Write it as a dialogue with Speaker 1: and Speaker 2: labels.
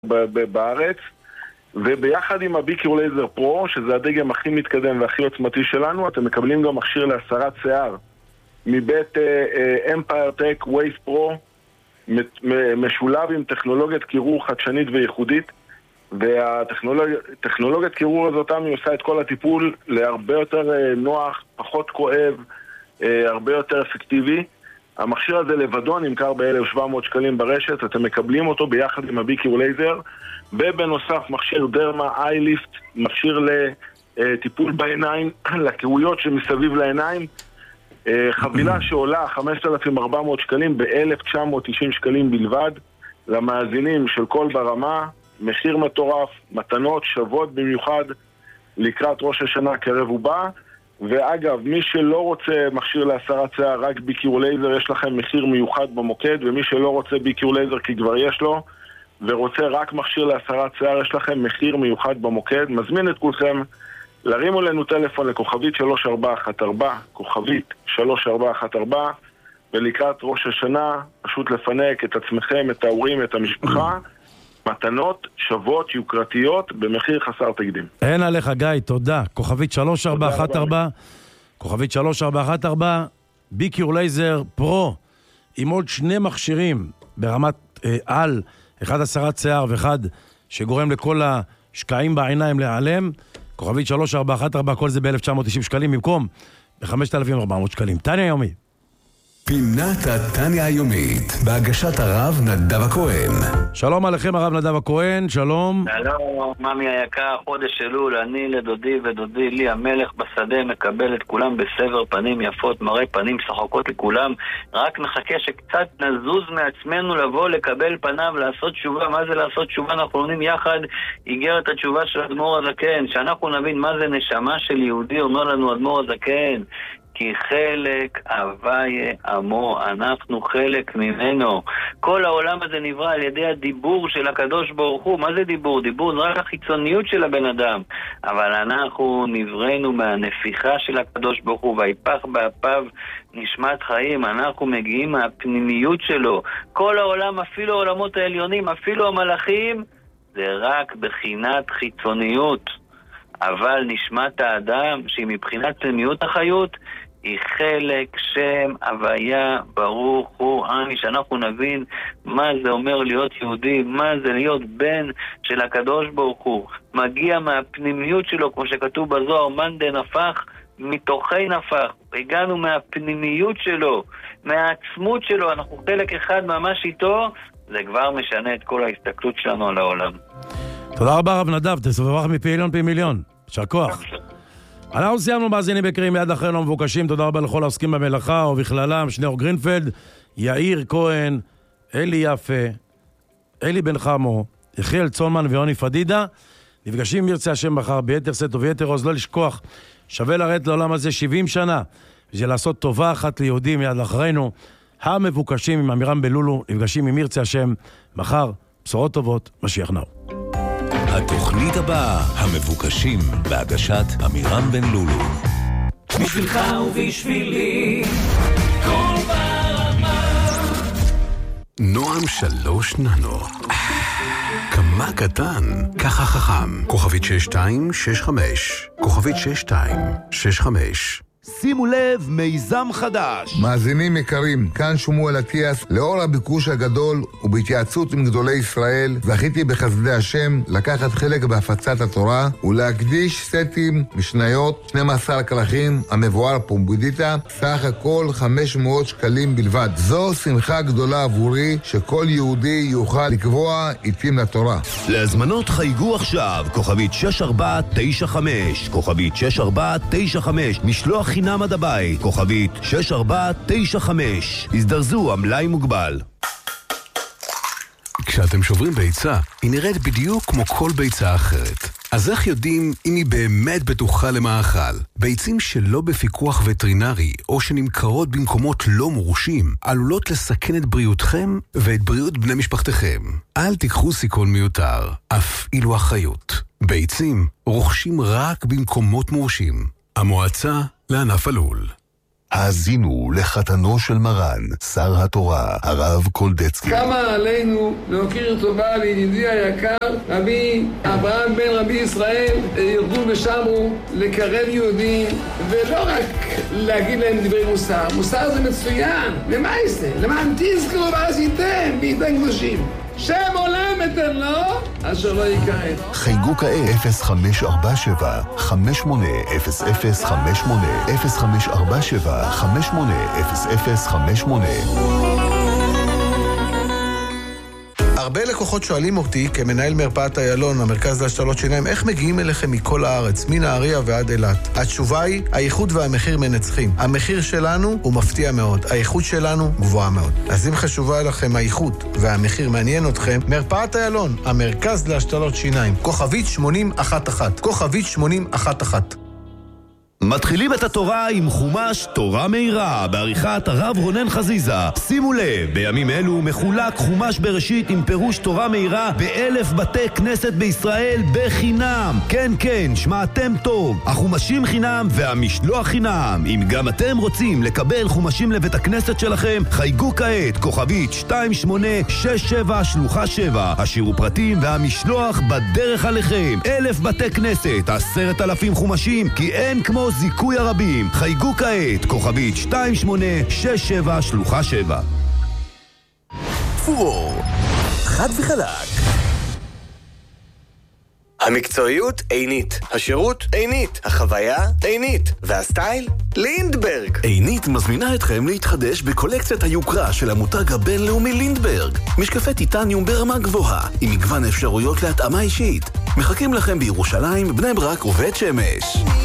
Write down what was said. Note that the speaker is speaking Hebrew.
Speaker 1: בארץ, וביחד עם הביקיור לייזר פרו, שזה הדגם הכי מתקדם והכי עוצמתי שלנו, אתם מקבלים גם מכשיר להסרת שיער מבית אמפייר טק ווייס פרו, משולב עם טכנולוגיית קירור חדשנית וייחודית, והטכנולוגיית קירור הזאת עושה את כל הטיפול להרבה יותר נוח, פחות כואב, הרבה יותר אפקטיבי. המכשיר הזה לבדו נמכר ב-1,700 שקלים ברשת, אתם מקבלים אותו ביחד עם הביקיור לייזר, ובנוסף מכשיר דרמה אייליפט, מכשיר לטיפול בעיניים, לקירויות שמסביב לעיניים, חבילה שעולה 5,400 שקלים ב-1,990 שקלים בלבד, למאזינים של כל ברמה, מחיר מטורף, מתנות שוות במיוחד לקראת ראש השנה קרב ובא. ואגב, מי שלא רוצה מכשיר להסרת שיער, רק ביקיור לייזר, יש לכם מחיר מיוחד במוקד, ומי שלא רוצה ביקיור לייזר כי כבר יש לו, ורוצה רק מכשיר להסרת שיער, יש לכם מחיר מיוחד במוקד. מזמין את כולכם, להרימו לנו טלפון לכוכבית 3414, כוכבית 3414, ולקראת ראש השנה, פשוט לפנק את עצמכם, את ההורים, את המשפחה, מתנות שוות, יוקרתיות, במחיר חסר תקדים.
Speaker 2: אין עליך גיא, תודה. כוכבית 3414, כוכבית 3414, ביקיור לייזר פרו, עם עוד 2 מכשירים ברמת על, אחד הסרת שיער ואחד שגורם לכל השקעים בעיניים להיעלם, כוכבית 3414, כל זה ב-1,990 שקלים במקום ב-5,400 שקלים. טניה יומי.
Speaker 3: פינת התניה היומית, בהגשת הרב נדב הכהן.
Speaker 2: שלום עליכם הרב נדב הכהן, שלום.
Speaker 4: שלום, ממי היקר, חודש אלול, אני לדודי ודודי לי המלך בשדה מקבל את כולם בסבר פנים יפות, מראה פנים שחוקות לכולם, רק נחכה שקצת נזוז מעצמנו לבוא לקבל פניו, לעשות תשובה. מה זה לעשות תשובה? אנחנו לומדים יחד איגרת התשובה של אדמו"ר הזקן, שאנחנו נבין מה זה נשמה של יהודי, אומר לנו אדמו"ר הזקן, כי חלק הוויה עמו, אנחנו חלק ממנו. כל העולם הזה נברא על ידי הדיבור של הקדוש ברוך הוא. מה זה דיבור? דיבור זה רק החיצוניות של הבן אדם, אבל אנחנו נבראנו מהנפיחה של הקדוש ברוך הוא, ויפח באפיו נשמת חיים. אנחנו מגיעים מהפנימיות שלו. כל העולם, אפילו העולמות העליונים, אפילו המלאכים, זה רק בחינת חיצוניות, אבל נשמת האדם שהיא מבחינת פנימיות החיות היא חלק שם הוויה ברוך הוא אני, שאנחנו נבין מה זה אומר להיות יהודי, מה זה להיות בן של הקדוש ברוך הוא, מגיע מהפנימיות שלו, כמו שכתוב בזוהר, מאן דנפח מתוכי נפח. הגענו מהפנימיות שלו, מהעצמות שלו, אנחנו חלק אחד ממש איתו, זה כבר משנה את כל ההסתכלות שלנו על העולם.
Speaker 2: תודה רבה רב נדב, תסובח מפי עליון פי מיליון, שכוח. אנחנו סיימנו מאזינים בקרים מיד אחרינו המבוקשים. תודה רבה לכל העוסקים במלאכה ובכללם שניאור גרינפלד, יאיר כהן, אלי יפה, אלי בן חמו, יחיאל צונמן ויוני פדידה. נפגשים מרצה השם מחר ביתר סט וביתר עוז. לא לשכוח, שווה לרדת לעולם הזה 70 שנה בשביל לעשות טובה אחת ליהודים. מיד אחרינו המבוקשים עם אמירם בלולו, נפגשים עם מרצה השם מחר. בשורות טובות, משיח נאו.
Speaker 3: התוכנית הבאה, המבוקשים, בהגשת אמירם בן לולו.
Speaker 5: בשבילך ובשבילי, כל ברמה.
Speaker 3: נועם 3 ננו. כמה קטן, ככה חכם. כוכבית 6265. כוכבית 6265.
Speaker 6: שימו לב, מיזם חדש.
Speaker 7: מאזינים יקרים, כאן שמואל אטיאס. לאור הביקוש הגדול ובהתייעצות עם גדולי ישראל, זכיתי בחסדי השם לקחת חלק בהפצת התורה ולהקדיש סטים משניות 12 כרכים המבואר פומבודיטה, סך הכל 500 שקלים בלבד. זו שמחה גדולה עבורי שכל יהודי יוכל לקבוע עיתים לתורה.
Speaker 6: להזמנות חייגו עכשיו, כוכבית 6495, כוכבית 6495, משלוח חינם עד הבית, כוכבית 6495. הזדרזו, המלאי מוגבל.
Speaker 3: כשאתם שוברים ביצה, היא נראית בדיוק כמו כל ביצה אחרת. אז איך יודעים אם היא באמת בטוחה למאכל? ביצים שלא בפיקוח וטרינרי או שנמכרות במקומות לא מורשים עלולות לסכן את בריאותכם ואת בריאות בני משפחתכם. אל תיקחו סיכון מיותר, אף אילו אחריות. ביצים רוכשים רק במקומות מורשים. המועצה לענף הלול. האזינו לחתנו של מרן, שר התורה, הרב קולדצקי.
Speaker 8: כמה עלינו להכיר טובה לידידי היקר, רבי אברהם בן רבי ישראל, ירדו ושמרו לקרב יהודים, ולא רק להגיד להם דברי מוסר. מוסר זה מצוין. למה זה? למען תזכרו ועשיתם בידי קדושים. שם עולם אתן לו, אשר לא יקראת.
Speaker 3: חייגו כעת 0547 580058 0547 580058.
Speaker 9: הרבה לקוחות שואלים אותי, כמנהל מרפאת איילון, המרכז להשתלות שיניים, איך מגיעים אליכם מכל הארץ, מנהריה ועד אילת? התשובה היא, האיכות והמחיר מנצחים. המחיר שלנו הוא מפתיע מאוד, האיכות שלנו גבוהה מאוד. אז אם חשובה לכם האיכות והמחיר מעניין אתכם, מרפאת איילון, המרכז להשתלות שיניים, כוכבית 8011, כוכבית 8011.
Speaker 6: מתחילים את התורה עם חומש תורה מהירה בעריכת הרב רונן חזיזה. שימו לב, בימים אלו מחולק חומש בראשית עם פירוש תורה מהירה ב1,000 בתי כנסת בישראל בחינם. כן, כן, שמעתם טוב, החומשים חינם והמשלוח חינם. אם גם אתם רוצים לקבל חומשים לבית הכנסת שלכם, חייגו כעת כוכבית 2867 שלוחה 7. השאירו פרטים והמשלוח בדרך עליכם. 1,000 בתי כנסת, 10,000 חומשים, כי אין כמו זיכוי הרבים. חייגו כעת כוכבית 2867 שלוחה 7.
Speaker 10: פור, חד וחלק. המקצועיות עינית, השירות עינית, החוויה עינית, והסטייל לינדברג.
Speaker 3: עינית מזמינה אתכם להתחדש בקולקציית היוקרה של המותג הבינלאומי לינדברג. משקפי טיטניום ברמה גבוהה, עם מגוון אפשרויות להתאמה אישית. מחכים לכם בירושלים, בני ברק ובית שמש.